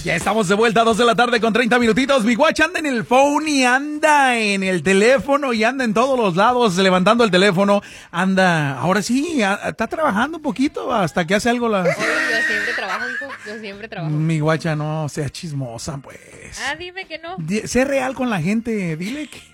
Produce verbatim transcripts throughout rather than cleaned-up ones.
Ya estamos de vuelta a dos de la tarde con treinta minutitos. Mi guacha anda en el phone y anda en el teléfono y anda en todos los lados levantando el teléfono. Anda, ahora sí, a, está trabajando un poquito hasta que hace algo la... Oye, yo siempre trabajo, hijo. Yo siempre trabajo. Mi guacha, no sea chismosa, pues. Ah, dime que no. Di- sé real con la gente, dile que...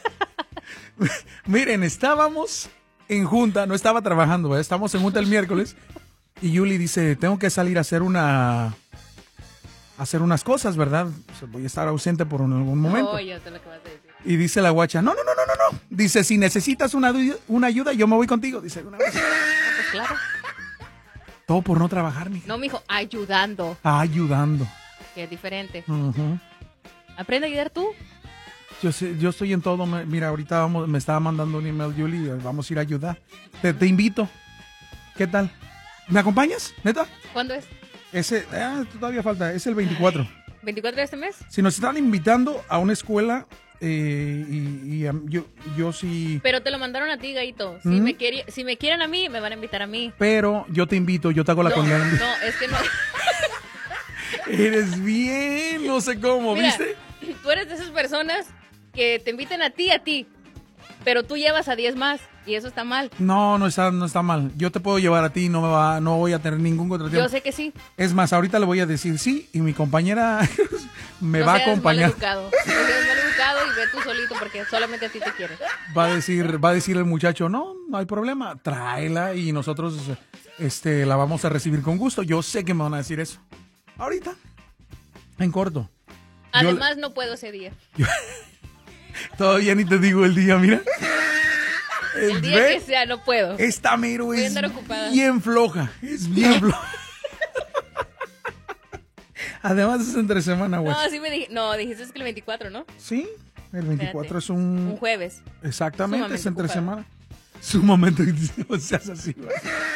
Miren, estábamos en junta, no estaba trabajando, ¿verdad? Estamos en junta el miércoles y Yuli dice, tengo que salir a hacer una... hacer unas cosas, ¿verdad? O sea, voy a estar ausente por un- algún momento. Oh, yo te lo acabas de decir. Y dice la guacha, no, no, no, no, no, no. Dice, si necesitas una, du- una ayuda, yo me voy contigo. Dice, una vez. Ah, pues claro. Todo por no trabajar, mija. No, mijo, ayudando, Ayudando. que es diferente. Ujú. Aprende a ayudar tú. Yo sé, yo estoy en todo. me- Mira, ahorita vamos, me estaba mandando un email, Yuli, vamos a ir a ayudar. Te, te invito. ¿Qué tal? ¿Me acompañas? ¿Neta? ¿Cuándo es? Ese, ah, todavía falta, es el veinticuatro. ¿veinticuatro de este mes? Si nos están invitando a una escuela, eh, y, y, um, yo, yo sí... Pero te lo mandaron a ti, Gaito. Si, ¿Mm? me queri- si me quieren a mí, me van a invitar a mí. Pero yo te invito, yo te hago la No, condena. no, es que no. Eres bien, no sé cómo, Mira, ¿viste? tú eres de esas personas que te invitan a ti, a ti. Pero tú llevas a diez más y eso está mal. No, no está, no está mal. Yo te puedo llevar a ti, no me va, no voy a tener ningún contratiempo. Yo sé que sí. Es más, ahorita le voy a decir sí y mi compañera me no va a seas acompañar. maleducado. No seas maleducado y ve tú solito porque solamente a ti te quiere. Va a decir, va a decir el muchacho, no, no hay problema, tráela y nosotros, este, la vamos a recibir con gusto. Yo sé que me van a decir eso. Ahorita, en corto. Yo- Además, no puedo ese día. Todavía ni te digo el día, mira. El día ¿Ve? que sea, no puedo. Esta mero Voy a es andar ocupada. bien floja, es bien floja. Además es entre semana, güey. No, sí me dije. No, dijiste que el veinticuatro, ¿no? Sí, el veinticuatro Espérate. es un... Un jueves. Exactamente, es entre Sumamente semana. Sumamente, no seas así, güey.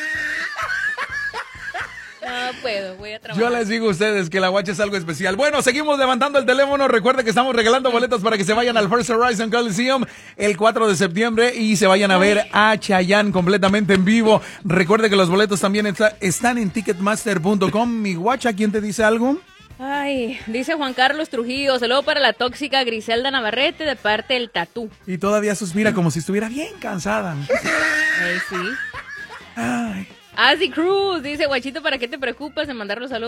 No puedo, voy a trabajar. Yo les digo a ustedes que la guacha es algo especial. Bueno, seguimos levantando el teléfono. Recuerden que estamos regalando boletos para que se vayan al First Horizon Coliseum el cuatro de septiembre y se vayan a ver a Chayanne completamente en vivo. Recuerde que los boletos también está- están en ticketmaster punto com. Mi guacha, ¿quién te dice algo? Ay, dice Juan Carlos Trujillo, saludo para la tóxica Griselda Navarrete de parte del Tatú. Y todavía suspira como si estuviera bien cansada. Ay, sí. Ay. Así Cruz dice, guachito, ¿para qué te preocupas de mandar los saludos?